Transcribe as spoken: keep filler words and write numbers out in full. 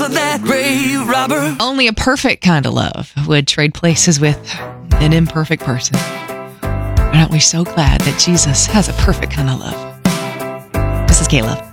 that grave robber. Only a perfect kind of love would trade places with an imperfect person. Aren't we so glad that Jesus has a perfect kind of love? This is Kayla.